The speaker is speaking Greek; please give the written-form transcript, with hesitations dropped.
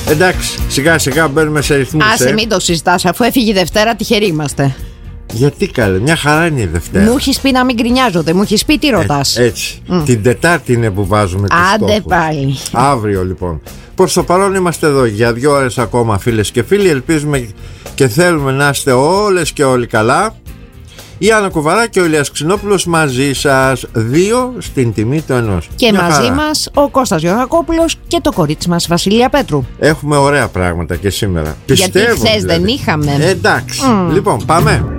Εντάξει, σιγά σιγά μπαίνουμε σε ρυθμούς. Άσε, μην το συζητάς, αφού έφυγε η Δευτέρα, τυχεροί είμαστε. Γιατί καλέ, μια χαρά είναι η Δευτέρα. Μου έχεις πει να μην γκρινιάζονται, μου έχεις πει τι ρωτάς. Έτσι. Την Τετάρτη είναι που βάζουμε τους στόχους. Άντε πάλι. Αύριο λοιπόν. Προς το παρόν είμαστε εδώ για 2 ώρες ακόμα, φίλες και φίλοι. Ελπίζουμε και θέλουμε να είστε όλες και όλοι καλά. Η Άννα Κουβαρά και ο Ηλίας Ξινόπουλος μαζί σας, 2 στην τιμή του 1. Και μια μαζί μας ο Κώστας Γεωργακόπουλος και το κορίτσι μας Βασιλεία Πέτρου. Έχουμε ωραία πράγματα και σήμερα. Γιατί χθες δεν είχαμε. Εντάξει, λοιπόν πάμε.